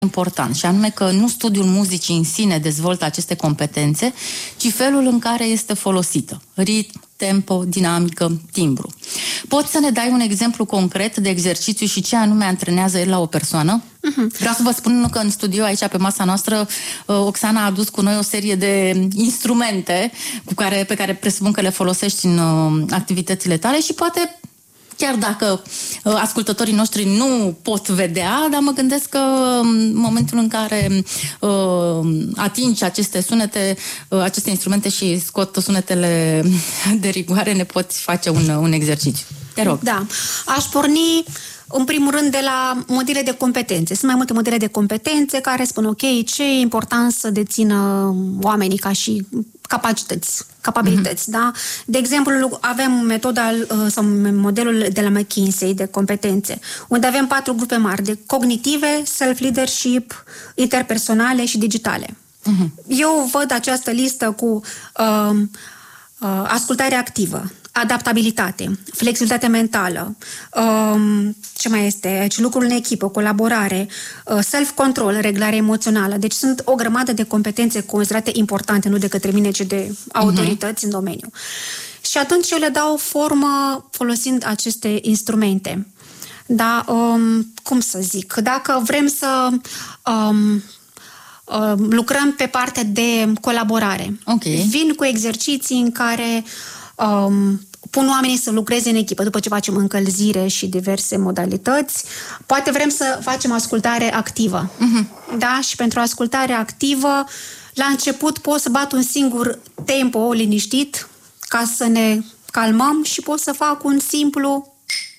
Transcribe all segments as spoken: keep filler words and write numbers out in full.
important, și anume că nu studiul muzicii în sine dezvoltă aceste competențe, ci felul în care este folosită. Ritm, tempo, dinamică, timbru. Poți să ne dai un exemplu concret de exercițiu și ce anume antrenează el la o persoană? Uh-huh. Vreau să vă spun că în studio, aici pe masa noastră, Oxana a adus cu noi o serie de instrumente cu care, pe care presupun că le folosești în activitățile tale și poate, chiar dacă uh, ascultătorii noștri nu pot vedea, dar mă gândesc că în momentul în care uh, atingi aceste sunete, uh, aceste instrumente și scot sunetele de rigoare, ne poți face un, un exercițiu. Te rog. Da. Aș porni în primul rând de la modele de competențe. Sunt mai multe modele de competențe care spun, ok, ce e important să dețină oamenii ca și capacități, capabilități, mm-hmm. da? De exemplu, avem metoda sau modelul de la McKinsey de competențe, unde avem patru grupe mari de cognitive, self-leadership, interpersonale și digitale. Mm-hmm. Eu văd această listă cu uh, uh, ascultare activă, adaptabilitate, flexibilitate mentală, um, ce mai este aici? Lucrul în echipă, colaborare, uh, self-control, reglare emoțională. Deci sunt o grămadă de competențe considerate importante, nu de către mine, ci de autorități uh-huh. în domeniu. Și atunci eu le dau formă folosind aceste instrumente. Da, um, cum să zic? Dacă vrem să um, um, lucrăm pe partea de colaborare, okay. vin cu exerciții în care Um, pun oamenii să lucreze în echipă după ce facem încălzire și diverse modalități. Poate vrem să facem ascultare activă. Uh-huh. Da? Și pentru ascultare activă, la început pot să bat un singur tempo liniștit ca să ne calmăm și pot să fac un simplu.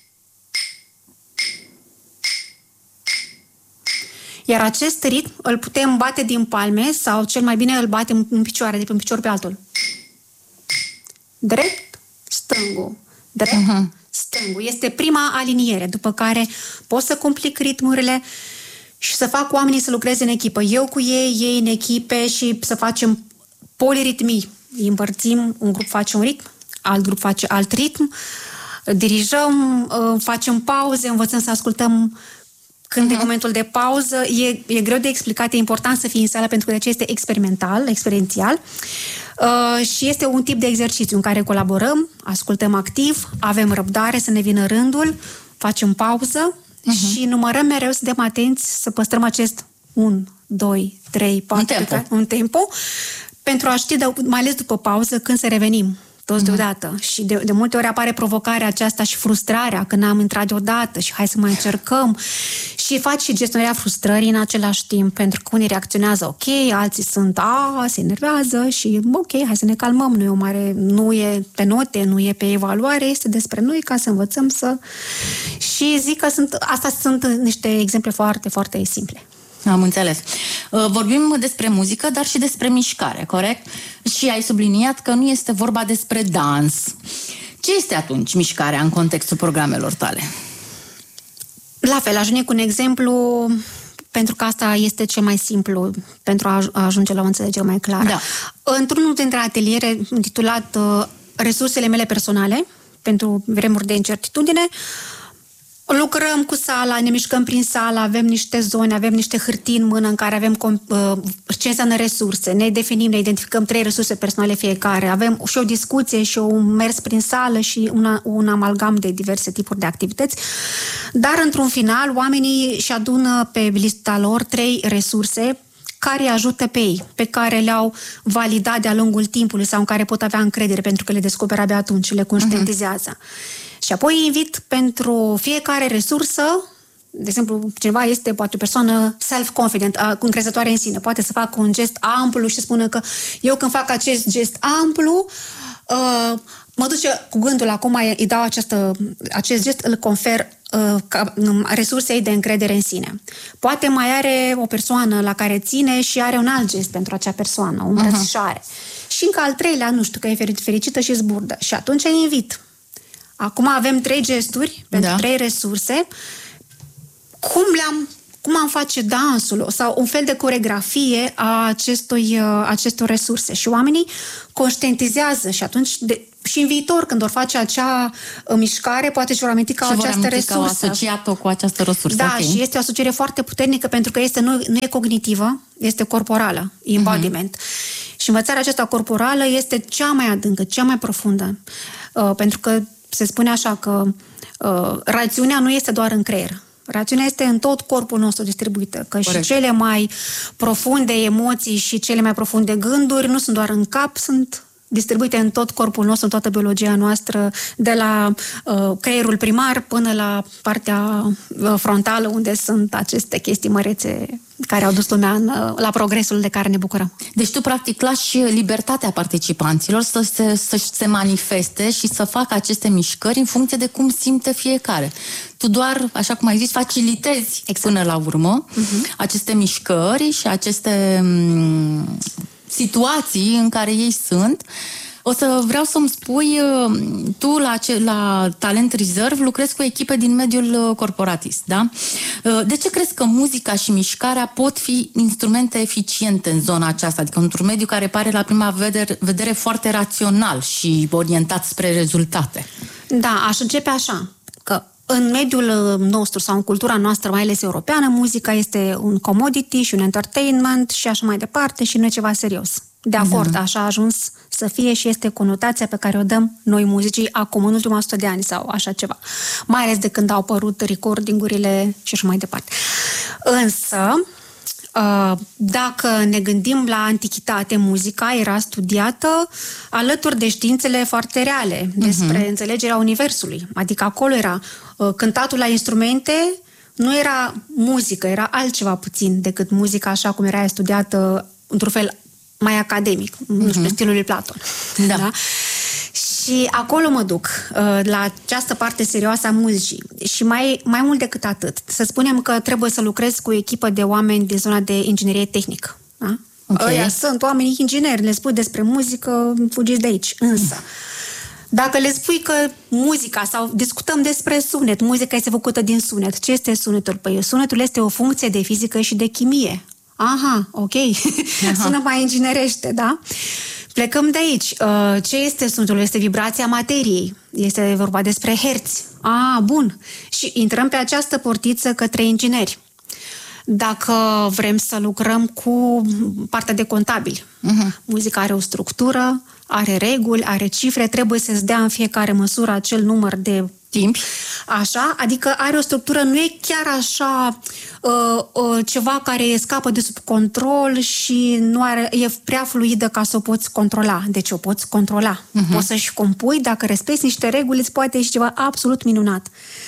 Iar acest ritm îl putem bate din palme sau cel mai bine îl batem în picioare, de pe un picior pe altul. Drept, stângul, drept, uh-huh. stângul. Este prima aliniere, după care pot să complic ritmurile și să fac oamenii să lucreze în echipă. Eu cu ei, ei în echipe și să facem poliritmii. Îi împărțim, un grup face un ritm, alt grup face alt ritm, dirijăm, facem pauze, învățăm să ascultăm când uh-huh. e momentul de pauză. E, e greu de explicat, e important să fii în sală pentru că de aceea este experimental, experiențial. Uh, și este un tip de exercițiu în care colaborăm, ascultăm activ, avem răbdare să ne vină rândul, facem pauză uh-huh. și numărăm mereu, suntem atenți să păstrăm acest unu, doi, trei, patru, un tempo, un tempo pentru a ști, mai ales după pauză, când să revenim toți deodată. Și de, de multe ori apare provocarea aceasta și frustrarea când am intrat deodată și hai să mai încercăm. Și faci și gestionarea frustrării în același timp, pentru că unii reacționează ok, alții sunt a, se enervează și ok, hai să ne calmăm, nu e o mare, nu e pe note, nu e pe evaluare, este despre noi ca să învățăm să... Și zic că sunt, astea sunt niște exemple foarte, foarte simple. Am înțeles. Vorbim despre muzică, dar și despre mișcare, corect? Și ai subliniat că nu este vorba despre dans. Ce este atunci mișcarea în contextul programelor tale? La fel, ajunge cu un exemplu, pentru că asta este cel mai simplu pentru a ajunge la o înțelegere mai clară. Da. Într-unul dintre ateliere intitulat Resursele mele personale pentru vremuri de incertitudine, lucrăm cu sala, ne mișcăm prin sală, avem niște zone, avem niște hârtii în mână în care avem ce înseamnă resurse, ne definim, ne identificăm trei resurse personale fiecare, avem și o discuție și un mers prin sală și una, un amalgam de diverse tipuri de activități, dar într-un final oamenii își adună pe lista lor trei resurse care ajută pe ei, pe care le-au validat de-a lungul timpului sau în care pot avea încredere pentru că le descoperă abia atunci, le conștientizează. Uh-huh. Și apoi invit pentru fiecare resursă, de exemplu, cineva este poate o persoană self-confident, încrezătoare în sine, poate să facă un gest amplu și să spună că eu când fac acest gest amplu, uh, mă duce cu gândul acum, îi dau această, acest gest, îl confer uh, resursei de încredere în sine. Poate mai are o persoană la care ține și are un alt gest pentru acea persoană, o îmbrățișare. Uh-huh. Și încă al treilea, nu știu, că e fericită și zburdă. Și atunci îi invit. Acum avem trei gesturi pentru da. trei resurse. Cum le-am cum am face dansul sau un fel de coreografie a acestui, acestor resurse. Și oamenii conștientizează și atunci, de, și în viitor, când vor face acea mișcare, poate și vor aminti ca această resursă. Și vor asociat-o cu această resursă. Da, okay. Și este o asociere foarte puternică pentru că este, nu, nu e cognitivă, este corporală, embodiment. Uh-huh. Și învățarea aceasta corporală este cea mai adâncă, cea mai profundă. Uh, pentru că se spune așa că uh, rațiunea nu este doar în creier. Rațiunea este în tot corpul nostru distribuită, că Corect. Și cele mai profunde emoții și cele mai profunde gânduri nu sunt doar în cap, sunt distribuite în tot corpul nostru, în toată biologia noastră, de la uh, creierul primar până la partea uh, frontală, unde sunt aceste chestii mărețe care au dus lumea în, uh, la progresul de care ne bucurăm. Deci tu, practic, lași libertatea participanților să se, să se manifeste și să facă aceste mișcări în funcție de cum simte fiecare. Tu doar, așa cum ai zis, facilitezi exact. Până la urmă uh-huh. aceste mișcări și aceste m- situații în care ei sunt. O să vreau să-mi spui, tu la, la Talent Reserve lucrezi cu echipe din mediul corporatist, da? De ce crezi că muzica și mișcarea pot fi instrumente eficiente în zona aceasta? Adică într-un mediu care pare la prima vedere, vedere foarte rațional și orientat spre rezultate. Da, aș începe așa, că în mediul nostru sau în cultura noastră, mai ales europeană, muzica este un commodity și un entertainment și așa mai departe și nu e ceva serios. De acord, da. Așa a ajuns să fie și este conotația pe care o dăm noi muzicii acum, în ultima sută de ani sau așa ceva. Mai ales de când au apărut recordingurile și așa mai departe. Însă, dacă ne gândim la antichitate, muzica era studiată alături de științele foarte reale despre uh-huh. înțelegerea universului. Adică acolo era cântatul la instrumente, nu era muzică, era altceva puțin decât muzica așa cum era studiată într-un fel mai academic, uh-huh. nu știu, stilul lui Platon. Da. Da? Și acolo mă duc, la această parte serioasă a muzicii. Și mai, mai mult decât atât, să spunem că trebuie să lucrez cu o echipă de oameni din zona de inginerie tehnică. Da? Okay. Ăia sunt oamenii ingineri, le spui despre muzică, fugiți de aici. Însă, dacă le spui că muzica, sau discutăm despre sunet, muzica este făcută din sunet. Ce este sunetul? Păi sunetul este o funcție de fizică și de chimie. Aha, ok. Aha. Sună mai inginerește, da? Plecăm de aici. Ce este sunetul? Este vibrația materiei. Este vorba despre herți. Ah, bun. Și intrăm pe această portiță către ingineri. Dacă vrem să lucrăm cu partea de contabili, uh-huh. muzica are o structură, are reguli, are cifre, trebuie să-ți dea în fiecare măsură acel număr de timp. Așa, adică are o structură, nu e chiar așa uh, uh, ceva care scapă de sub control și nu are, e prea fluidă ca să o poți controla. Deci o poți controla. Uh-huh. Poți să-și compui, dacă respecti niște reguli, îți poate ieși ceva absolut minunat.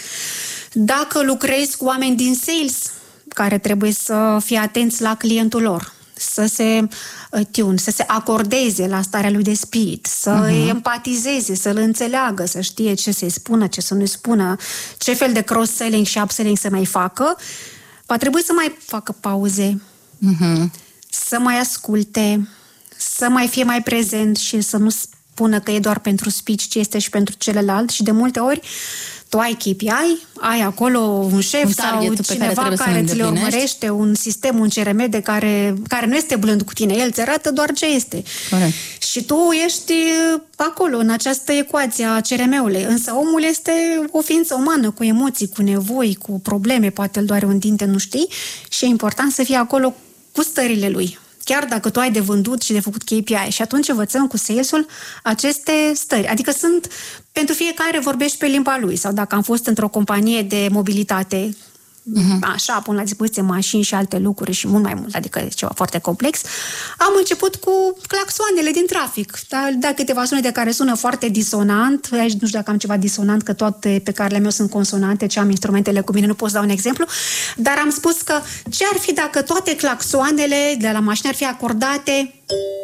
Dacă lucrezi cu oameni din sales, care trebuie să fie atenți la clientul lor, să se tune, să se acordeze la starea lui de spirit, să uh-huh. empatizeze, să-l înțeleagă, să știe ce să-i spună, ce să nu-i spună, ce fel de cross-selling și upselling să mai facă, va trebui să mai facă pauze, uh-huh. să mai asculte, să mai fie mai prezent și să nu spună că e doar pentru speech, ci este și pentru celălalt. Și de multe ori tu ai K P I, ai acolo un șef un sau cineva care, care ți le urmărește, un sistem, un C R M de care, care nu este blând cu tine, el îți arată doar ce este. Corect. Și tu ești acolo, în această ecuație a C R M-ului, însă omul este o ființă umană, cu emoții, cu nevoi, cu probleme, poate îl doare un dinte, nu știi, și e important să fie acolo cu stările lui. Chiar dacă tu ai de vândut și de făcut K P I. Și atunci învățăm cu sales-ul aceste stări. Adică sunt, pentru fiecare vorbești pe limba lui. Sau dacă am fost într-o companie de mobilitate, uh-huh. așa, pun la dispoziție mașini și alte lucruri și mult mai mult, adică e ceva foarte complex, am început cu claxoanele din trafic. Da, da câteva sunete care sună foarte disonant. Aici nu știu dacă am ceva disonant, că toate pe care le-am eu sunt consonante, ce am instrumentele cu mine, nu pot să dau un exemplu, dar am spus că ce ar fi dacă toate claxoanele de la mașină ar fi acordate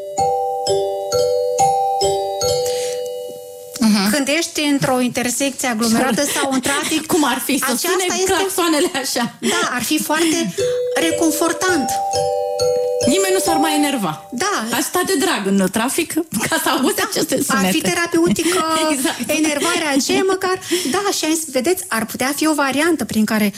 uh-huh. când ești într-o intersecție aglomerată sau în trafic. Cum ar fi să sune este... claxoanele așa? Da, ar fi foarte reconfortant. Nimeni nu s-ar mai enerva. Da. Aș sta de drag în trafic ca să auzi da. aceste sunete. Ar fi terapeutică exact. Enervarea aceea măcar. Da, și am zis, vedeți, ar putea fi o variantă prin care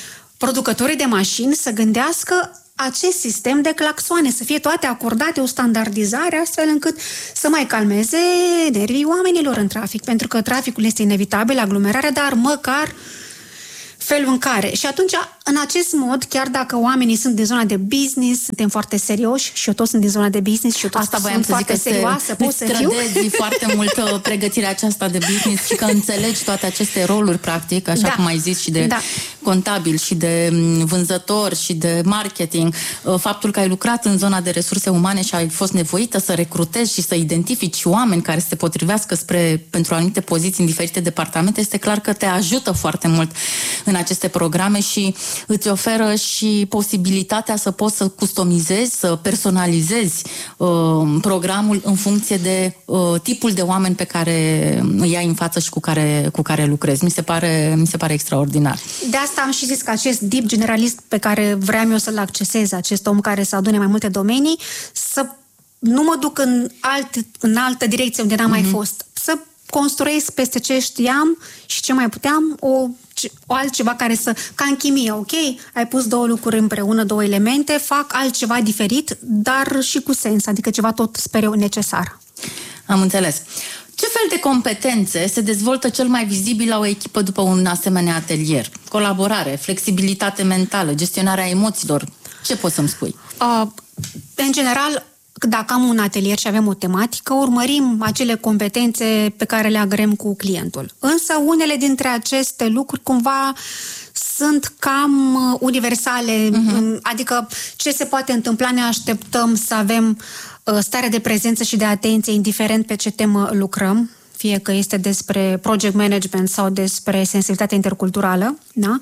producătorii de mașini să gândească acest sistem de claxoane, să fie toate acordate, o standardizare, astfel încât să mai calmeze nervii oamenilor în trafic, pentru că traficul este inevitabil, aglomerarea, dar măcar felul în care. Și atunci, în acest mod, chiar dacă oamenii sunt din zona de business, suntem foarte serioși și eu tot sunt din zona de business și eu tot Asta sunt foarte serioasă, pot să fiu. foarte mult pregătirea aceasta de business și că înțelegi toate aceste roluri, practic, așa da. cum ai zis, și de da. contabil, și de vânzător, și de marketing. Faptul că ai lucrat în zona de resurse umane și ai fost nevoită să recrutezi și să identifici oameni care se potrivească spre, pentru anumite poziții în diferite departamente, este clar că te ajută foarte mult în aceste programe și îți oferă și posibilitatea să poți să customizezi, să personalizezi uh, programul în funcție de uh, tipul de oameni pe care îi ai în față și cu care, cu care lucrezi. Mi se pare, mi se pare extraordinar. De asta am și zis că acest deep generalist pe care vreau eu să-l accesez, acest om care să adune mai multe domenii, să nu mă duc în, alt, în altă direcție unde n-am mm-hmm. mai fost. Să construiesc peste ce știam și ce mai puteam o o altceva care să, ca în chimie, ok? Ai pus două lucruri împreună, două elemente, fac altceva diferit, dar și cu sens, adică ceva tot, sper eu, necesar. Am înțeles. Ce fel de competențe se dezvoltă cel mai vizibil la o echipă după un asemenea atelier? Colaborare, flexibilitate mentală, gestionarea emoțiilor? Ce poți să-mi spui? Uh, în general, dacă am un atelier și avem o tematică, urmărim acele competențe pe care le agrem cu clientul. Însă unele dintre aceste lucruri cumva sunt cam universale, uh-huh. adică ce se poate întâmpla, ne așteptăm să avem stare de prezență și de atenție, indiferent pe ce temă lucrăm, fie că este despre project management sau despre sensibilitate interculturală, da?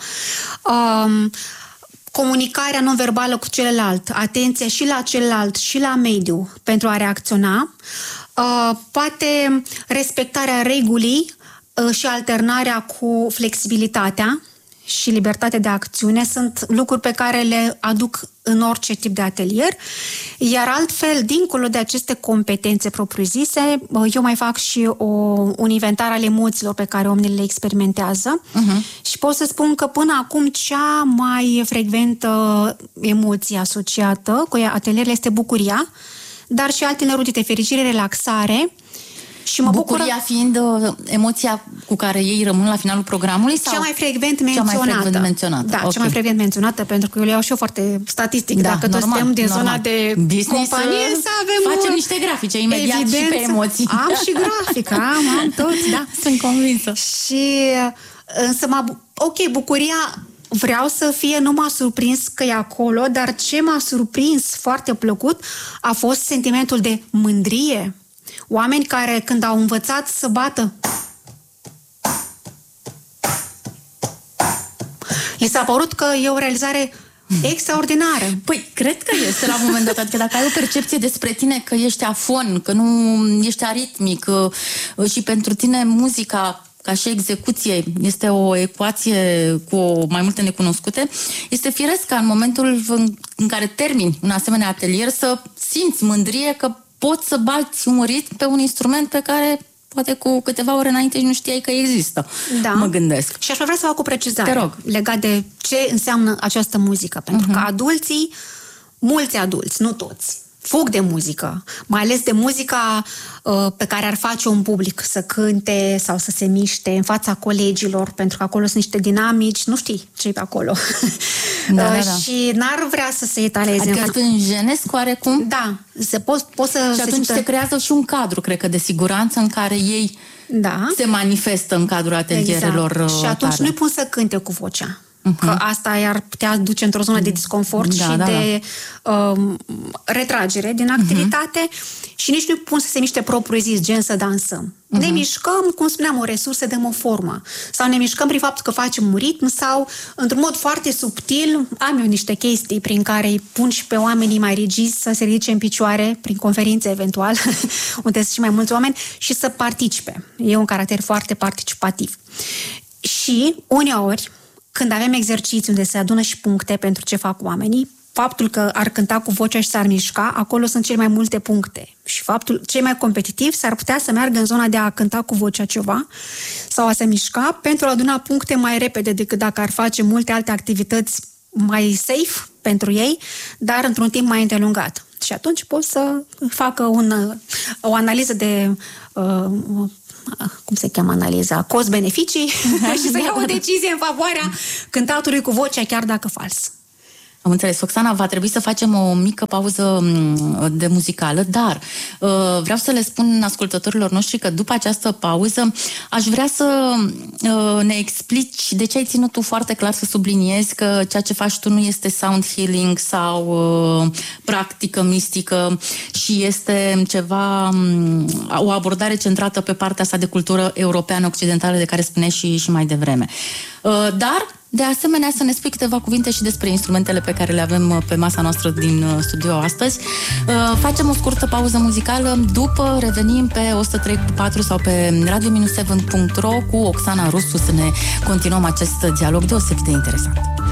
Um, comunicarea non-verbală cu celălalt, atenția și la celălalt și la mediu pentru a reacționa, uh, poate respectarea regulii uh, și alternarea cu flexibilitatea și libertatea de acțiune sunt lucruri pe care le aduc în orice tip de atelier, iar altfel, dincolo de aceste competențe propriu-zise, eu mai fac și o, un inventar al emoțiilor pe care oamenii le experimentează uh-huh. și pot să spun că până acum cea mai frecventă emoție asociată cu atelierele este bucuria, dar și alte nerutite, fericire, relaxare. Și mă Bucuria bucură... fiind uh, emoția cu care ei rămân la finalul programului? Sau cea mai frecvent menționată. Cea mai frecvent menționată. Da, okay. Cea mai frecvent menționată, pentru că eu le iau și eu foarte statistic. Da, Dacă normal, suntem din normal. zona de business, companie, să avem... Facem niște grafice imediat evidență. Și pe emoții. Am și grafică, am, am toți, da. Sunt convinsă. Și însă, mă, ok, bucuria... Vreau să fie, nu m-a surprins că e acolo, dar ce m-a surprins foarte plăcut a fost sentimentul de mândrie. Oameni care, când au învățat să bată, li s-a părut că e o realizare extraordinară. Păi, cred că este la un moment dat. Adică dacă ai o percepție despre tine că ești afon, că nu ești aritmic și pentru tine muzica ca și execuție este o ecuație cu mai multe necunoscute, este firesc ca în momentul în care termini un asemenea atelier să simți mândrie că poți să bați un ritm pe un instrument pe care poate cu câteva ore înainte nu știai că există. Da. Mă gândesc. Și aș vrea să fac o precizare. Te rog. Legat de ce înseamnă această muzică. Pentru uh-huh. că adulții, mulți adulți, nu toți, fug de muzică, mai ales de muzica uh, pe care ar face un public să cânte sau să se miște în fața colegilor, pentru că acolo sunt niște dinamici, nu știi ce-i pe acolo. Da, uh, da, da. Și n-ar vrea să se etaleze. Adică te înjenesc oarecum? Da. Se pot, pot să, și atunci se, se creează și un cadru, cred că, de siguranță în care ei da. se manifestă în cadrul atelierelor exact. Și atunci tare. Nu-i pun să cânte cu vocea. Uh-huh. Că asta i-ar putea duce într-o zonă de disconfort da, și da, de da. Um, retragere din activitate uh-huh. și nici nu pun să se miște propriu-zis, gen să dansăm. Uh-huh. Ne mișcăm, cum spuneam, o resursă, dăm o formă. Sau ne mișcăm prin faptul că facem un ritm sau, într-un mod foarte subtil, am eu niște chestii prin care îi pun și pe oamenii mai rigizi să se ridice în picioare, prin conferințe eventual, unde sunt și mai mulți oameni, și să participe. E un caracter foarte participativ. Și, uneori, când avem exerciții unde se adună și puncte pentru ce fac oamenii, faptul că ar cânta cu vocea și s-ar mișca, acolo sunt cele mai multe puncte. Și faptul, cei mai competitivi s-ar putea să meargă în zona de a cânta cu vocea ceva sau a se mișca pentru a aduna puncte mai repede decât dacă ar face multe alte activități mai safe pentru ei, dar într-un timp mai îndelungat. Și atunci pot să facă un, o analiză de... Uh, cum se cheamă analiza? Cost-beneficii și să ia o decizie în favoarea cântatului cu vocea, chiar dacă fals. Am înțeles, Oxana, va trebui să facem o mică pauză de muzicală, dar uh, vreau să le spun ascultătorilor noștri că după această pauză aș vrea să uh, ne explici de ce ai ținut tu foarte clar să subliniezi că ceea ce faci tu nu este sound healing sau uh, practică mistică și este ceva, um, o abordare centrată pe partea asta de cultură europeană occidentală de care spuneai și, și mai devreme. Uh, dar de asemenea, să ne spui câteva cuvinte și despre instrumentele pe care le avem pe masa noastră din studio astăzi. Facem o scurtă pauză muzicală, după revenim pe o sută trei punct patru sau pe radio șapte punct ro cu Oxana Rusu să ne continuăm acest dialog deosebit de interesant.